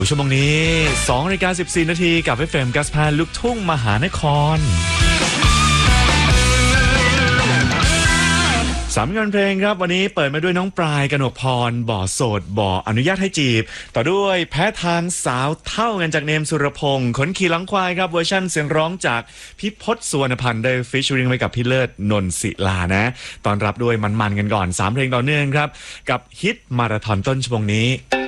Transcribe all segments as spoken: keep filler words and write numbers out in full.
ชั่วโมงนี้สองนาฬิกาสิบสี่นาทีกับ เอฟ เอ็ม Gas Pan ลูกทุ่งมหานครสามงานเพลงครับวันนี้เปิดมาด้วยน้องปลายกนกพรบ่อโสดบ่ออนุญาตให้จีบต่อด้วยแพ้ทางสาวเท่ากันจากเนมสุรพงศ์ขนขี่หลังควายครับเวอร์ชันเสียงร้องจากพี่พศสุวรรณพันธ์ได้ฟิชเชอริงไว้กับพี่เลิศนนศิลานะตอนรับด้วยมันๆกันก่อนสามเพลงต่อเนื่องครับกับฮิตมาราธอนต้นชั่วโมงนี้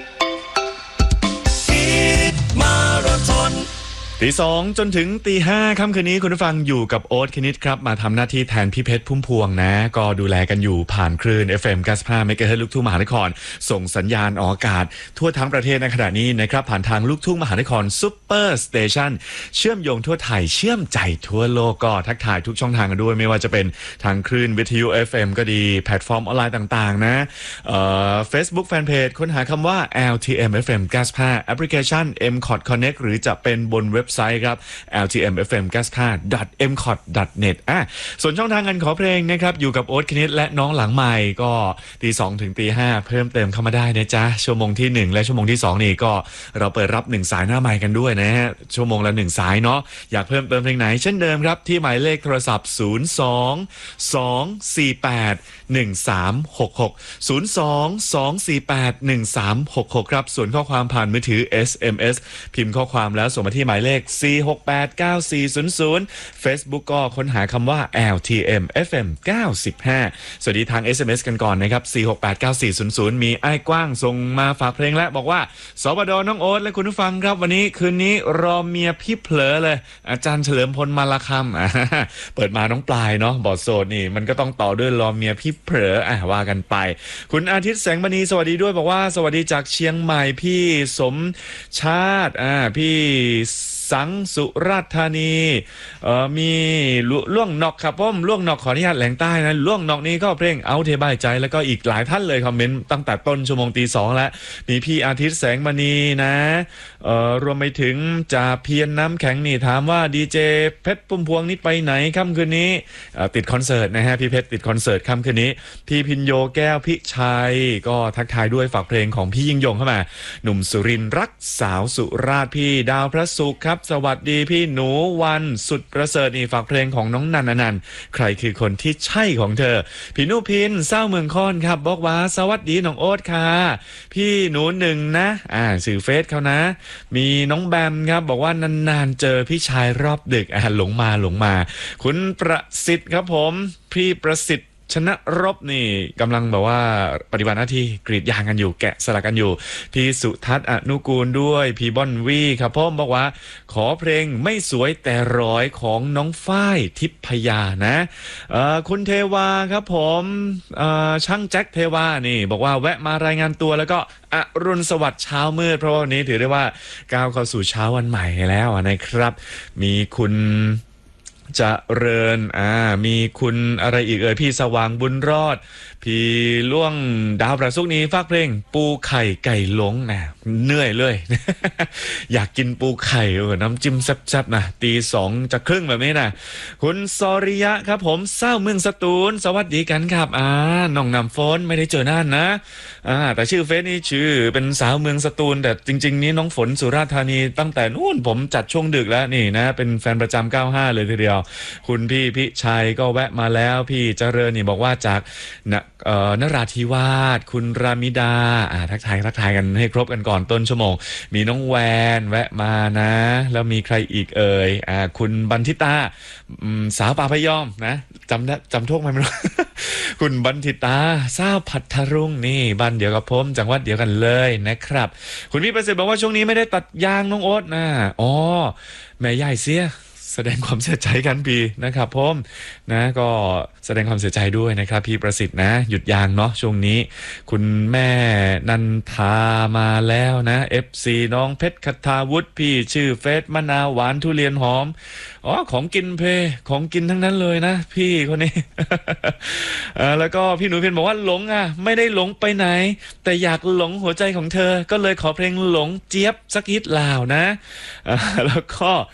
ตีสองจนถึงตีห้าค่ำคืนนี้คุณผู้ฟังอยู่กับโอ๊ตคณิตครับมาทำหน้าที่แทนพี่เพชรพุ่มพวงนะก็ดูแลกันอยู่ผ่านคลื่น เอฟ เอ็ม เก้าสิบห้า เมกะเฮิรตซ์ลูกทุ่งมหานครส่งสัญญาณออกอากาศทั่วทั้งประเทศในขณะนี้นะครับผ่านทางลูกทุ่งมหานครซุปเปอร์สเตชันเชื่อมโยงทั่วไทยเชื่อมใจทั่วโลกก็ทักทายทุกช่องทางกันด้วยไม่ว่าจะเป็นทางคลื่นวิทยุ เอฟ เอ็ม ก็ดีแพลตฟอร์มออนไลน์ต่างๆนะเอ่อ Facebook Fanpage ค้นหาคำว่า แอล ที เอ็ม เอฟ เอ็ม เก้าสิบห้า แอปพลิเคชัน เอ็ม คอท Connect หรือจะเป็นบนเว็บไซต์ครับ แอล ที เอ็ม เอฟ เอ็ม เก้าสิบห้า ดอท เอ็ม คอท ดอท เน็ต อ่ะส่วนช่องทางการขอเพลงนะครับอยู่กับโอ๊ตคณิตและน้องหลังใหม่ก็ตีสองถึงตีห้าเพิ่มเติมเข้ามาได้นะจ๊ะชั่วโมงที่หนึ่งและชั่วโมงที่สองนี่ก็เราเปิดรับหนึ่งสายหน้าใหม่กันด้วยนะฮะชั่วโมงละหนึ่งสายเนาะอยากเพิ่มเติมเพลงไหนเช่นเดิมครับที่หมายเลขโทรศัพท์ศูนย์ สอง สอง สี่ แปด หนึ่ง สาม หก หก ศูนย์ สอง สอง สี่ แปด หนึ่ง สาม หก หกครับส่วนข้อความผ่านมือถือ เอส เอ็ม เอส พิมพ์ข้อความแล้วส่งมาที่หมายเลขสี่ หก แปด เก้า สี่ ศูนย์ ศูนย์ Facebook ก็ค้นหาคำว่า แอล ที เอ็ม เอฟ เอ็ม เก้าสิบห้าสวัสดีทาง เอส เอ็ม เอส กันก่อนนะครับสี่ หก แปด เก้า สี่ ศูนย์ ศูนย์มีไอ้กว้างส่งมาฝากเพลงและบอกว่าสบดน้องโอ๊ตและคุณผู้ฟังครับวันนี้คืนนี้รอเมียพี่เผลอเลยอาจารย์เฉลิมพลมาละคำเปิดมาน้องปลายเนาะบอดโซดนี่มันก็ต้องต่อด้วยรอเมียพี่เผลออ่ะว่ากันไปคุณอาทิตย์แสงมณีสวัสดีด้วยบอกว่าสวัสดีจากเชียงใหม่พี่สมชาติอ่าพี่สังสุราษฎร์ธานีเอ่อมีล่วงนอกครับผมล่วงนอกขออนุญาตแหลงใต้นะล่วงนอกนี้ก็เพลงเอาเทบายใจแล้วก็อีกหลายท่านเลยคอมเมนต์ตั้งแต่ต้นชั่วโมงตีสองแล้วมีพี่อาทิตย์แสงมณีนะเอ่อรวมไปถึงจ่าเพียรน้ำแข็งนี่ถามว่าดีเจเพชรพุ่มพวงนี่ไปไหนค่ำคืนนี้ติดคอนเสิร์ตนะฮะพี่เพชรติดคอนเสิร์ตค่ำคืนนี้พี่พินโยแก้วพิชัยก็ทักทายด้วยฝากเพลงของพี่ยิ่งยงเข้ามาหนุ่มสุรินทร์รักสาวสุราษฎร์พี่ดาวพระศุกร์ครับสวัสดีพี่หนูวันสุดประเสริฐนี่ฝากเพลงของน้องนันอนันต์ใครคือคนที่ใช่ของเธอพี่นุพินเศร้าเมืองคอนครับบอกว่าสวัสดีน้องโอ๊ตค่ะพี่หนูหนึ่งนะอ่าสื่อเฟซเขานะมีน้องแบมครับบอกว่านานๆเจอพี่ชายรอบดึกอ่าหลงมาหลงมาคุณประสิทธิ์ครับผมพี่ประสิทธิ์ชนะรบนี่กำลังแบบว่าปฏิบัติหน้าที่กรีดยางกันอยู่แกะสลักกันอยู่พี่สุทัศน์อนุกูลด้วยพี่บอนวี่ครับพ่อบอกว่าขอเพลงไม่สวยแต่ร้อยของน้องฝ้ายทิพยานะเอ่อคุณเทวาครับผมเอ่อช่างแจ็คเทวานี่บอกว่าแวะมารายงานตัวแล้วก็อรุณสวัสดิ์เช้ามืดเพราะว่าวันนี้ถือได้ว่าก้าวเข้าสู่เช้าวันใหม่แล้วนะครับมีคุณเจริญอ่ามีคุณอะไรอีกเอ่ยพี่สว่างบุญรอดพี่ล่วงดาวประสุกนี้ฝากเพลงปูไข่ไก่หลงนะเหนื่อยเลย อยากกินปูไข่เออน้ำจิ้มแซ่บๆนะตีสองจะครึ่งแบบนี้นะคุณสริยะครับผมเศร้าเมืองสตูลสวัสดีกันครับอ่าน้องนำฝนไม่ได้เจอหน้านะอ่าแต่ชื่อเฟซนี่ชื่อเป็นสาวเมืองสตูลแต่จริงๆนี้น้องฝนสุราษฎร์ธานีตั้งแต่นู่นผมจัดช่วงดึกแล้วนี่นะเป็นแฟนประจำเก้าห้าเลยทีเดียวคุณพี่พิชัยก็แวะมาแล้วพี่เจริญนี่บอกว่าจากนเอ่อนราธิวาสคุณรามิดาอ่าทักทายทักทายกันให้ครบกันก่อนต้นชั่วโมงมีน้องแวนแวะมานะแล้วมีใครอีกเอ่ยอ่าคุณบันทิตาสาวป่าพยอมนะจำได้จำทุกไหมไม่รู้ คุณบันทิตาสาวพัทลุงนี่บ้านเดียวกับผมจังหวัดเดียวกันเลยนะครับคุณพี่ประสิทธิ์บอกว่าช่วงนี้ไม่ได้ตัดยางน้องโอ๊ตนะอ๋อแม่ใหญ่เสียแสดงความเสียใจกันพี่นะครับผมนะก็แสดงความเสียใจด้วยนะครับพี่ประสิทธิ์นะหยุดยางเนาะช่วงนี้คุณแม่นันทามาแล้วนะ เอฟ ซี น้องเพชรคทาวุฒิพี่ชื่อเฟซมะนาวหวานทุเรียนหอมอ๋อของกินเพของกินทั้งนั้นเลยนะพี่คนนี้ แล้วก็พี่หนูเพียนบอกว่าหลงอ่ะไม่ได้หลงไปไหนแต่อยากหลงหัวใจของเธอก็เลยขอเพลงหลงเจี๊ยบสักนิดลาวนะแล้วก็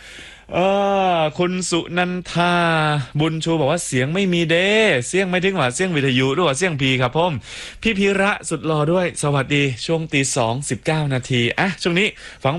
เออคุณสุนันทาบุญชูบอกว่าเสียงไม่มีเด้เสียงไม่ถึงว่าเสียงวิทยุด้วยเสียงพีครับผมพี่พีระสุดหล่อด้วยสวัสดีช่วงตีสองสิบเก้านาทีอ่ะช่วงนี้ฟัง